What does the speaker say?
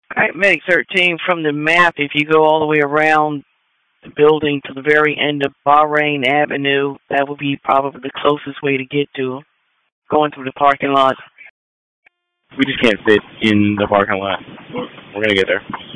All right, Medic 13, from the map, if you go all the way around the building to the very end of Bahrain Avenue, that would be probably the closest way to get to them, going through the parking lot. We just can't fit in the parking lot. We're going to get there.